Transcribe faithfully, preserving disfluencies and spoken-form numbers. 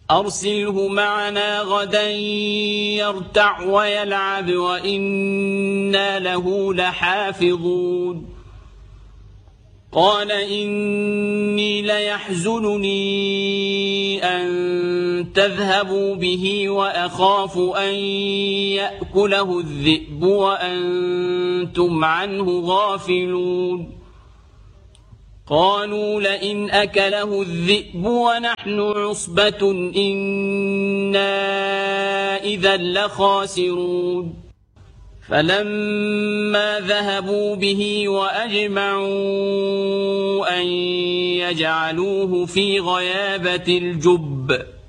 أرسله معنا غدا يرتع ويلعب وإنا له لحافظون قال إني ليحزنني أن تذهبوا به وأخاف أن يأكله الذئب وأنتم عنه غافلون قالوا لئن أكله الذئب ونحن عصبة إنا إذا لخاسرون فلما ذهبوا به وأجمعوا أن يجعلوه في غيابة الجب